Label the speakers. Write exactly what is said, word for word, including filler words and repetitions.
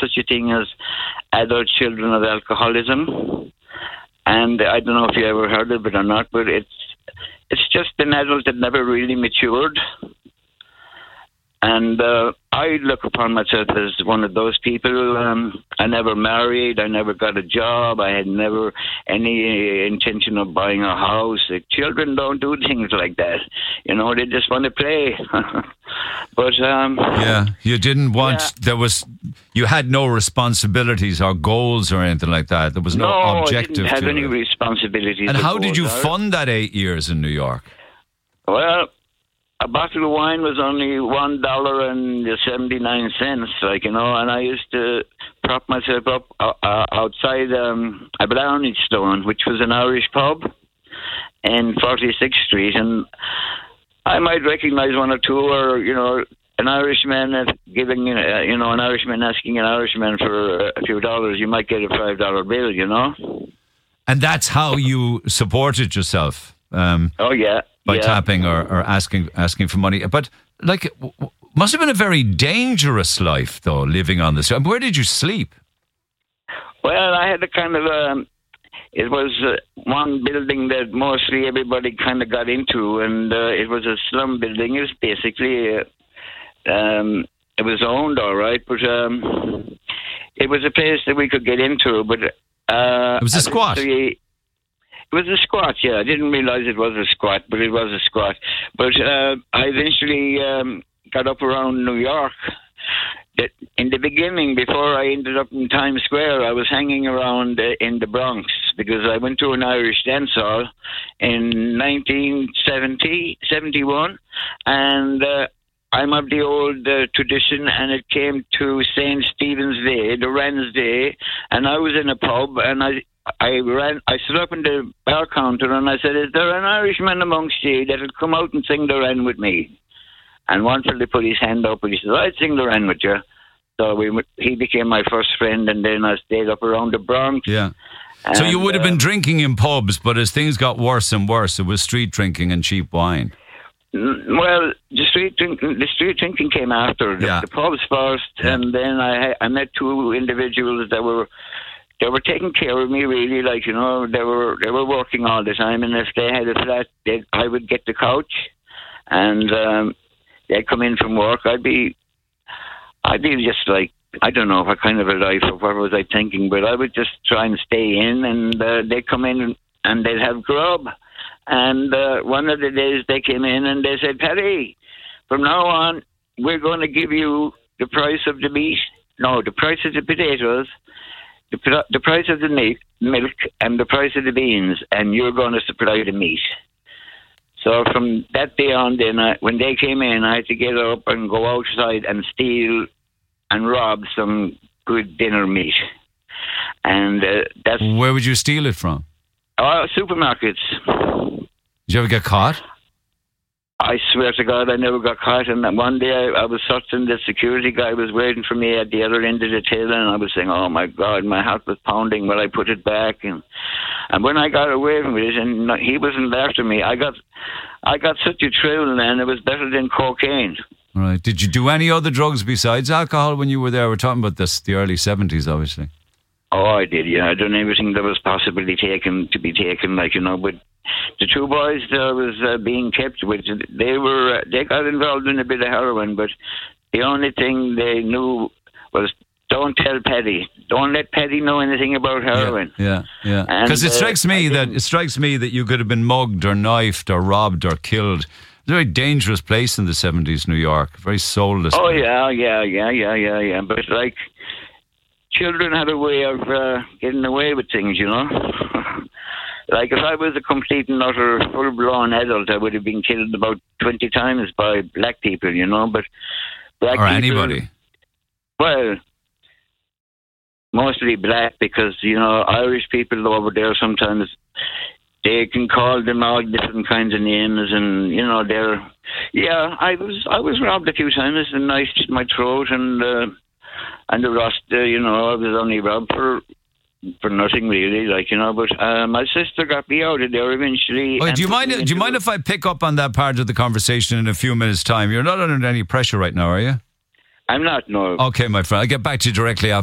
Speaker 1: such a thing as adult children of alcoholism. And I don't know if you ever heard of it or not, but it's it's just an adult that never really matured. And uh, I look upon myself as one of those people. Um, I never married. I never got a job. I had never any intention of buying a house. Like, children don't do things like that. You know, they just want to play. But um,
Speaker 2: yeah, you didn't want.
Speaker 1: Yeah.
Speaker 2: There was. You had no responsibilities or goals or anything like that. There was no,
Speaker 1: no
Speaker 2: objective.
Speaker 1: I didn't have
Speaker 2: to
Speaker 1: any
Speaker 2: it.
Speaker 1: responsibilities.
Speaker 2: And how did you
Speaker 1: out.
Speaker 2: fund that eight years in New York?
Speaker 1: Well, a bottle of wine was only one dollar and seventy nine cents, like, you know, and I used to prop myself up uh, outside um, a Brownstone, which was an Irish pub in forty-sixth Street, and I might recognise one or two, or you know, an Irishman giving, uh, you know, an Irishman asking an Irishman for a few dollars. You might get a five dollar bill, you know.
Speaker 2: And that's how you supported yourself. Um,
Speaker 1: oh yeah.
Speaker 2: By
Speaker 1: yeah.
Speaker 2: tapping or, or asking asking for money. But, like, w- w- must have been a very dangerous life, though, living on this. Where did you sleep?
Speaker 1: Well, I had a kind of a... It was uh, one building that mostly everybody kind of got into, and uh, it was a slum building. It was basically... Uh, um, it was owned, all right, but um, it was a place that we could get into, but... Uh,
Speaker 2: it was a squat.
Speaker 1: It was a squat, yeah. I didn't realise it was a squat, but it was a squat. But uh, I eventually um, got up around New York. In the beginning, before I ended up in Times Square, I was hanging around uh, in the Bronx because I went to an Irish dance hall in nineteen seventy, seventy-one, and uh, I'm of the old uh, tradition, and it came to Saint Stephen's Day, the Wren's Day, and I was in a pub, and I... I ran. I stood up in the bar counter and I said, "Is there an Irishman amongst you that'll come out and sing the Wren with me?" And one fella put his hand up and he said, "I'd sing the Wren with you." So we, he became my first friend, and then I stayed up around the Bronx.
Speaker 2: Yeah.
Speaker 1: And,
Speaker 2: so you would have been
Speaker 1: um,
Speaker 2: drinking in pubs, but as things got worse and worse, it was street drinking and cheap wine.
Speaker 1: Well, the street drinking, the street drinking came after the,
Speaker 2: yeah.
Speaker 1: the pubs first, yeah. and then I I met two individuals that were. They were taking care of me, really, like, you know, they were they were working all the time, and if they had a flat, they, I would get the couch, and um, they'd come in from work. I'd be, I'd be just like, I don't know what kind of a life or what was I thinking, but I would just try and stay in, and uh, they'd come in and they'd have grub. And uh, one of the days they came in and they said, "Paddy, from now on, we're going to give you the price of the meat, no, the price of the potatoes, The, the price of the milk, milk and the price of the beans, and you're going to supply the meat." So from that day on, then I, when they came in, I had to get up and go outside and steal and rob some good dinner meat. And uh, that's...
Speaker 2: Where would you steal it from?
Speaker 1: Uh, supermarkets.
Speaker 2: Did you ever get caught?
Speaker 1: I swear to God, I never got caught. And one day I, I was searching, the security guy was waiting for me at the other end of the till, and I was saying, "Oh my God," my heart was pounding while I put it back. And and when I got away from it, and he wasn't after me, I got I got such a thrill, and it was better than cocaine.
Speaker 2: Right. Did you do any other drugs besides alcohol when you were there? We're talking about this, the early seventies, obviously.
Speaker 1: Oh, I did, yeah. I done everything that was possibly taken to be taken, like, you know, but the two boys that I was uh, being kept with, they were, uh, they got involved in a bit of heroin, but the only thing they knew was, don't tell Paddy. Don't let Paddy know anything about heroin.
Speaker 2: Yeah, yeah. Because it strikes uh, me that it strikes me that you could have been mugged or knifed or robbed or killed. It's a very dangerous place in the seventies, New York. Very soulless.
Speaker 1: Oh,
Speaker 2: place.
Speaker 1: yeah, yeah, yeah, yeah, yeah, yeah. But, like, children had a way of uh, getting away with things, you know. Like, if I was a complete and utter full-blown adult, I would have been killed about twenty times by black people, you know. But black
Speaker 2: or
Speaker 1: people,
Speaker 2: anybody.
Speaker 1: Well, mostly black, because, you know, Irish people over there sometimes, they can call them all different kinds of names, and, you know, they're... Yeah, I was I was robbed a few times, and knifed my throat, and... Uh, And the rest, uh, you know, I was only robbed for for nothing really, like, you know. But uh, my sister got me out of there eventually.
Speaker 2: Oh, do you mind? Do you mind if I pick up on that part of the conversation in a few minutes' time? You're not under any pressure right now, are you?
Speaker 1: I'm not. No.
Speaker 2: Okay, my friend. I'll get back to you directly after.